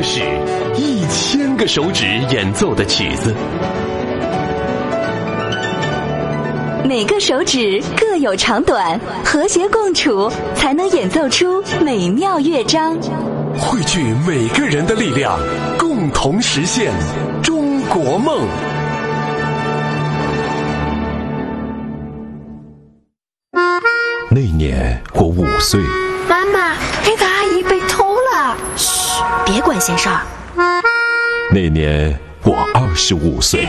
个史，1000个手指演奏的曲子。 每个手指各有长短，和谐共处，才能演奏出美妙乐章。 汇聚每个人的力量，共同实现中国梦。那年我5岁。 妈妈，那个阿姨被偷了。 嘘，别管闲事儿。 那年我25岁。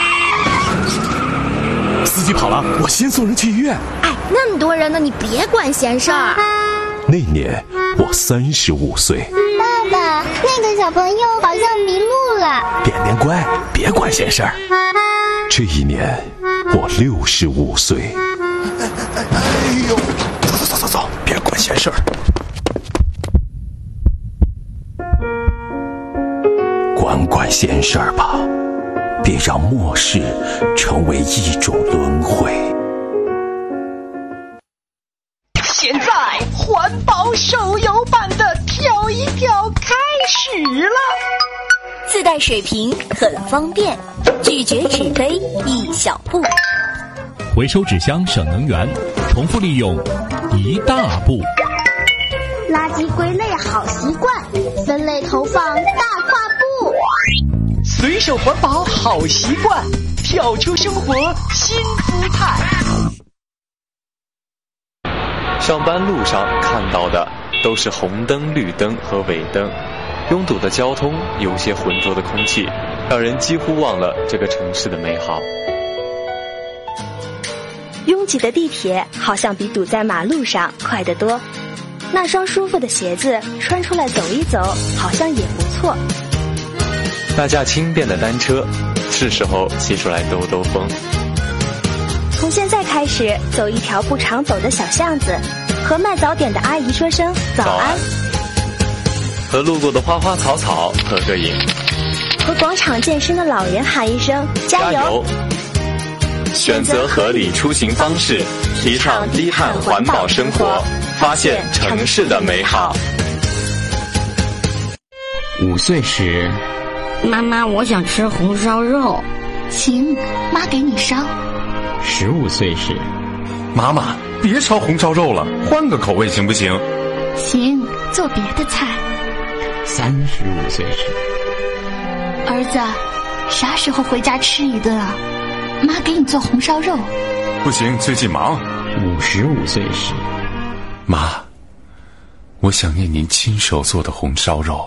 司机跑了，我先送人去医院。 哎，那么多人呢，你别管闲事儿。 那年我35岁。 爸爸，那个小朋友好像迷路了。 点点乖，别管闲事儿。这一年我65岁。哎呦，走，别管闲事儿。管闲事儿吧，别让末世成为一种轮回。 现在环保手游版的跳一跳开始了， 自带水瓶很方便，拒绝纸杯一小步， 回收纸箱省能源，重复利用一大步。 垃圾归类好习惯，分类投放大跨步。 随手环保好习惯，跳出生活新姿态。 上班路上看到的都是红灯、绿灯和尾灯，拥堵的交通，有些浑浊的空气，让人几乎忘了这个城市的美好。 拥挤的地铁好像比堵在马路上快得多，那双舒服的鞋子穿出来走一走，好像也不错。 那架轻便的单车，是时候骑出来兜兜风。 从现在开始，走一条不常走的小巷子，和卖早点的阿姨说声早安， 和路过的花花草草合个影， 和广场健身的老人喊一声加油。 选择合理出行方式，提倡低碳环保生活，发现城市的美好。 5岁时， 妈妈，我想吃红烧肉。 行，妈给你烧。 15岁时， 妈妈，别烧红烧肉了，换个口味行不行？ 行，做别的菜。 35岁时， 儿子，啥时候回家吃一顿啊？妈给你做红烧肉。 不行，最近忙。 55岁时， 妈，我想念您亲手做的红烧肉。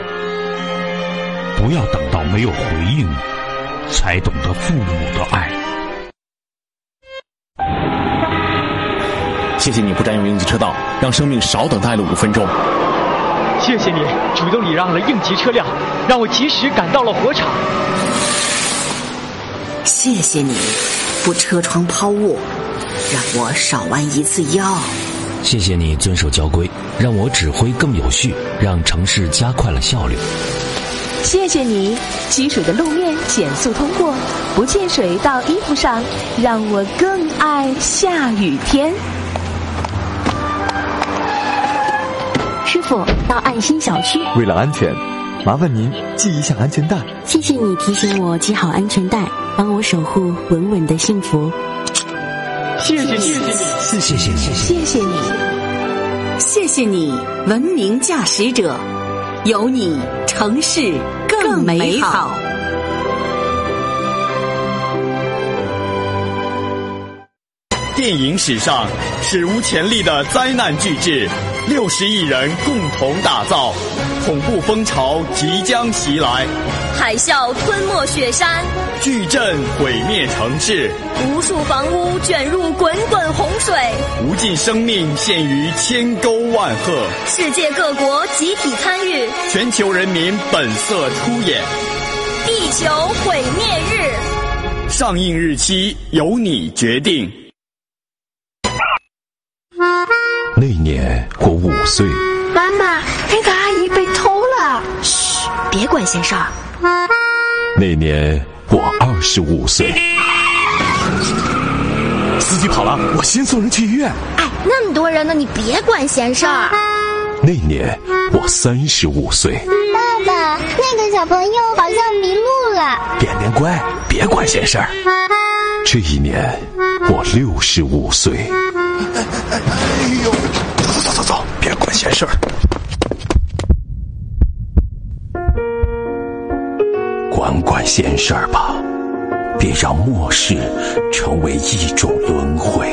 不要等到没有回应，才懂得父母的爱。 谢谢你不占用应急车道，让生命少等待了5分钟。 谢谢你主动礼让了应急车辆，让我及时赶到了火场。 谢谢你不车窗抛物，让我少弯1次腰。 谢谢你遵守交规，让我指挥更有序，让城市加快了效率。 谢谢你积水的路面减速通过，不溅水到衣服上，让我更爱下雨天。 师傅，到爱心小区。 为了安全，麻烦您系一下安全带。 谢谢你提醒我系好安全带，帮我守护稳稳的幸福。 谢谢你， 谢谢你， 谢谢你， 谢谢你，文明驾驶者，有你城市更美好。 电影史上史无前例的灾难巨制，60亿人共同打造，恐怖风潮即将袭来， 海啸吞没雪山， 巨震毁灭城市， 无数房屋卷入滚滚洪水， 无尽生命陷于千沟万壑， 世界各国集体参与， 全球人民本色出演， 地球毁灭日， 上映日期由你决定。 那年我5岁。 妈妈，那个阿姨被偷了。 嘘，别管闲事儿。 那年我25岁。司机跑了，我先送人去医院。 哎，那么多人呢，你别管闲事儿。 那年我35岁。 爸爸， 小朋友好像迷路了。 便便乖，别管闲事儿。这一年我65岁。 哎呦， 走，别管闲事儿。管闲事儿吧，别让末世成为一种轮回。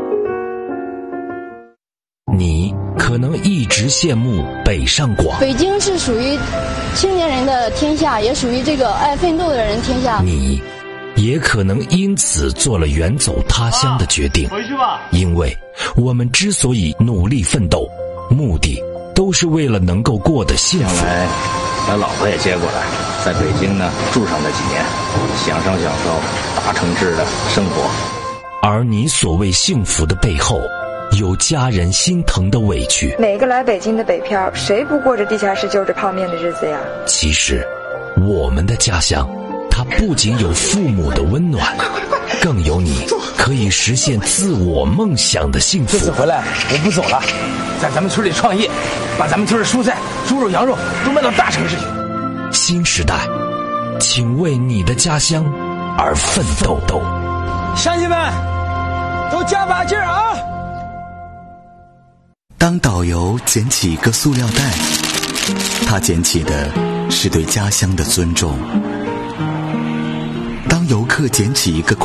你可能一直羡慕北上广， 北京是属于青年人的天下，也属于这个爱奋斗的人天下。 你也可能因此做了远走他乡的决定。 回去吧。 因为我们之所以努力奋斗，目的都是为了能够过得幸福。 把老婆也接过来，在北京呢住上那几年，享受大城市的生活。 而你所谓幸福的背后，有家人心疼的委屈。 每个来北京的北漂，谁不过着地下室就着泡面的日子呀？ 其实我们的家乡，它不仅有父母的温暖，更有你可以实现自我梦想的幸福。 这次回来我不走了，在咱们村里创业，把咱们村的蔬菜、猪肉、羊肉都卖到大城市去。 新时代，请为你的家乡而奋斗。 乡亲们，都加把劲儿啊！ 当导游捡起一个塑料袋，他捡起的是对家乡的尊重。当游客捡起一个